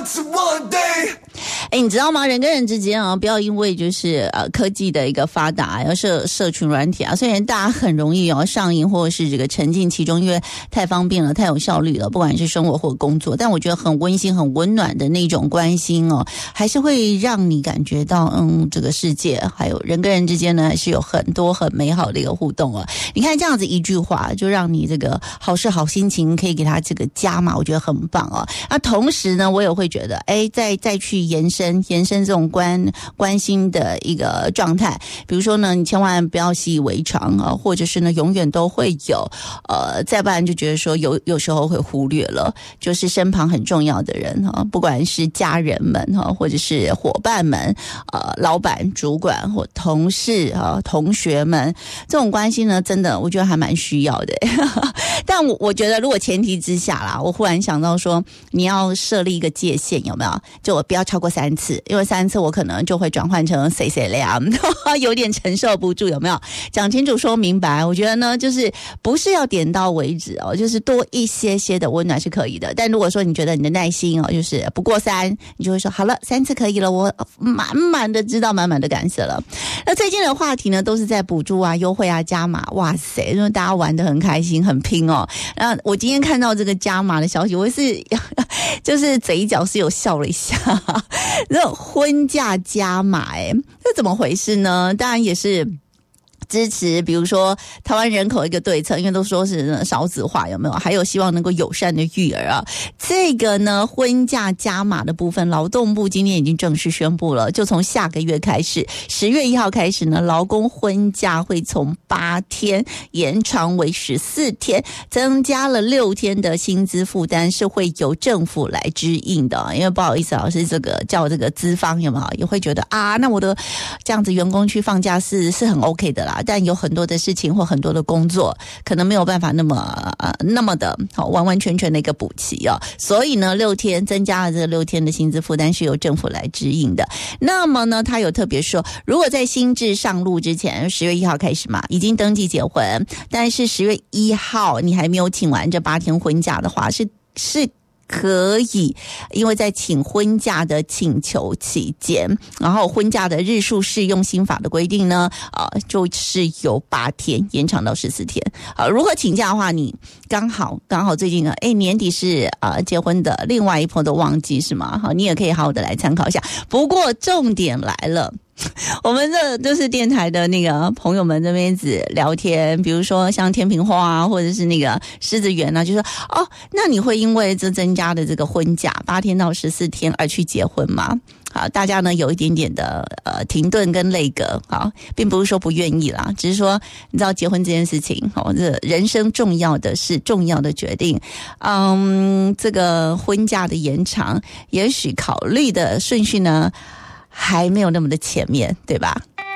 你知道吗？人跟人之间啊，不要因为就是科技的一个发达，要社群软体啊，虽然大家很容易上瘾或者是这个沉浸其中，因为太方便了，太有效率了，不管是生活或工作，但我觉得很温馨、很温暖的那种关心哦，还是会让你感觉到这个世界还有人跟人之间呢，还是有很多很美好的一个互动哦。你看这样子一句话，就让你这个好事好心情可以给他这个加码，我觉得很棒哦。那同时呢，我也会觉得，再去延伸这种关心的一个状态，比如说呢，你千万不要习以为常啊，或者是呢，永远都会有再不然就觉得说有时候会忽略了，就是身旁很重要的人哈，不管是家人们哈，或者是伙伴们，老板、主管或同事啊、同学们，这种关系呢，真的我觉得还蛮需要的。但我觉得，如果前提之下啦，我忽然想到说，你要设立一个界限，有没有？就我不要超过3次，因为3次我可能就会转换成谁俩，有点承受不住，有没有？讲清楚说明白，我觉得呢，就是不是要点到为止哦，就是多一些的温暖是可以的。但如果说你觉得你的耐心哦，就是不过3，你就会说好了，3次可以了，我满满的知道，满满的感谢了。那最近的话题呢，都是在补助啊、优惠啊、加码，哇塞，因为大家玩得很开心、很拼哦。那我今天看到这个加码的消息，我是就是嘴角是有笑了一下。这种婚嫁加码，这怎么回事呢？当然也是支持，比如说台湾人口一个对策，因为都说是少子化，有没有？还有希望能够友善的育儿啊。这个呢，婚嫁加码的部分，劳动部今天已经正式宣布了，就从下个月开始，10月1号开始呢，劳工婚假会从8天延长为14天，增加了6天的薪资负担是会由政府来支应的。因为不好意思，老师这个叫这个资方有没有也会觉得啊，那我的这样子员工去放假是很 OK 的啦。但有很多的事情或很多的工作可能没有办法那么的完完全全的一个补齐哦，所以呢6天增加了这6天的薪资负担是由政府来支应的。那么呢，他有特別說，如果在新制上路之前10月1號開始嘛，已經登記結婚，但是10月1號你還沒有請完這8天婚假的話，是可以，因為在請婚假的請求期間，然後婚假的日數適用新法的規定呢，就是由8天延長到14天。如何請假的話，你剛好最近年底是結婚的另外一波的旺季是嗎？好，你也可以好好的來參考一下。不過重點來了。我們這就是電台的那個朋友們這邊子聊天，比如說像天秤花啊，或者是那個獅子園啊，就說那你會因為這增加的這個婚假8天到14天而去結婚嗎？好，大家呢有一點點的停頓跟淚隔，好，並不是說不願意啦，只是說你知道結婚這件事情，這人生重要的事，重要的決定，這個婚假的延長，也許考慮的順序呢還沒有那麼的前面，對吧？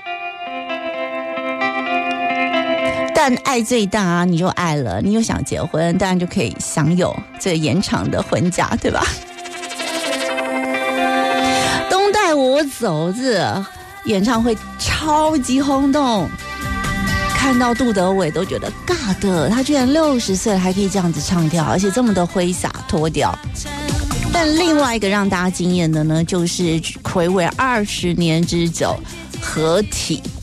但愛最大啊，你就愛了，你又想結婚，當然就可以享有這延長的婚假，對吧？東帶我走，這演唱會超級轟動，看到杜德偉都覺得尬的，他居然60歲還可以這樣子唱跳，而且這麼的揮灑脫掉。但另外一個讓大家驚豔的呢，就是睽違20年之久合體